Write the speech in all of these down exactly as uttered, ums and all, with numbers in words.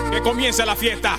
Que comience la fiesta.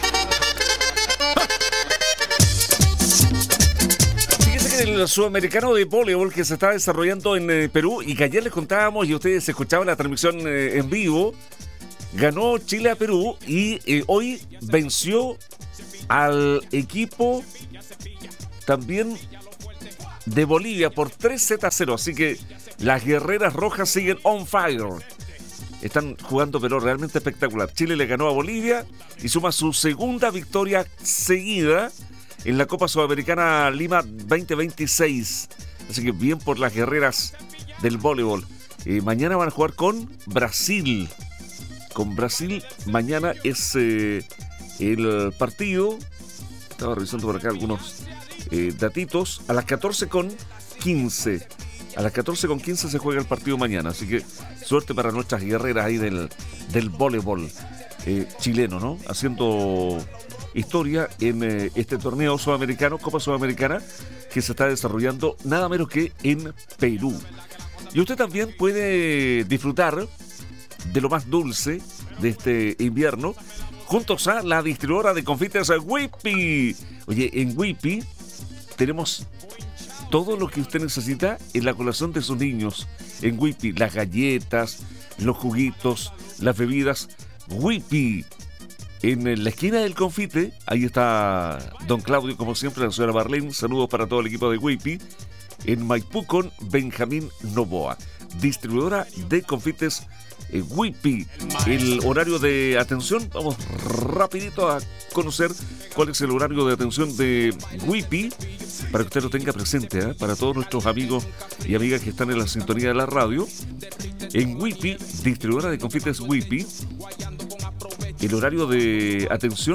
Fíjense que el sudamericano de voleibol que se está desarrollando en eh, Perú y que ayer les contábamos y ustedes escuchaban la transmisión eh, en vivo, ganó Chile a Perú y eh, hoy venció al equipo también de Bolivia por tres sets a cero. Así que las guerreras rojas siguen on fire. Están jugando pero realmente espectacular. Chile le ganó a Bolivia y suma su segunda victoria seguida en la Copa Sudamericana Lima veinte veintiséis. Así que bien por las guerreras del voleibol. Eh, mañana van a jugar con Brasil. Con Brasil mañana es eh, el partido. Estaba revisando por acá algunos eh, datitos. A las catorce con quince. A las catorce con quince se juega el partido mañana. Así que suerte para nuestras guerreras ahí del, del voleibol eh, chileno, ¿no? Haciendo historia en eh, este torneo sudamericano, Copa Sudamericana, que se está desarrollando nada menos que en Perú. Y usted también puede disfrutar de lo más dulce de este invierno juntos a la distribuidora de confites Whippy. Oye, en Whippy tenemos todo lo que usted necesita en la colación de sus niños. En Whippy, las galletas, los juguitos, las bebidas. Whippy. En la esquina del confite, ahí está don Claudio, como siempre, la señora Marlene. Saludos para todo el equipo de Whippy. En Maipú con Benjamín Novoa. Distribuidora de confites eh, Whippy. El horario de atención, vamos rapidito a conocer cuál es el horario de atención de Whippy, para que usted lo tenga presente, ¿eh? Para todos nuestros amigos y amigas que están en la sintonía de la radio. En Whippy, distribuidora de confites Whippy, el horario de atención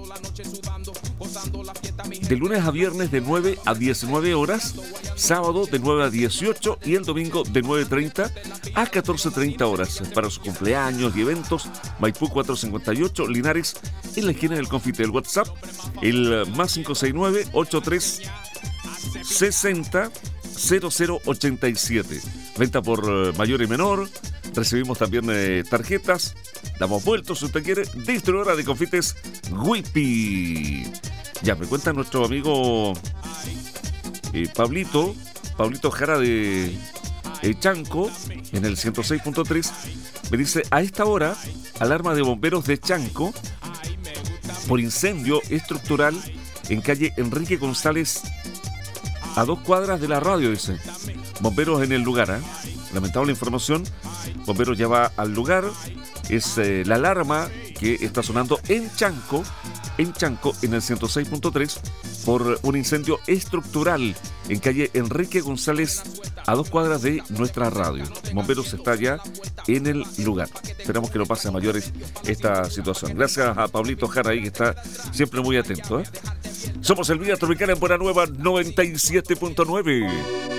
de lunes a viernes de nueve a diecinueve horas, sábado de nueve a dieciocho y el domingo de nueve treinta a catorce treinta horas. Para sus cumpleaños y eventos, Maipú cuatrocientos cincuenta y ocho, Linares, en la esquina del confite. El WhatsApp, el más cinco seis nueve, ocho tres sesenta, cero cero ochenta y siete. Venta por uh, mayor y menor. Recibimos también eh, tarjetas. Damos vueltos si usted quiere. Distribuidora de confites Whippy. Ya, me cuenta nuestro amigo eh, Pablito, Pablito Jara de eh, Chanco, en el ciento seis punto tres. Me dice, a esta hora, alarma de bomberos de Chanco por incendio estructural en calle Enrique González, a dos cuadras de la radio, dice. Bomberos en el lugar, ¿eh? Lamentable información. Bomberos ya va al lugar. Es eh, la alarma que está sonando en Chanco, en Chanco, en el ciento seis punto tres, por un incendio estructural en calle Enrique González, a dos cuadras de nuestra radio. Bomberos está ya en el lugar. Esperamos que no pase a mayores esta situación. Gracias a Pablito Jara ahí, que está siempre muy atento, ¿eh? Somos el Vía Tropical en Buena Nueva noventa y siete punto nueve.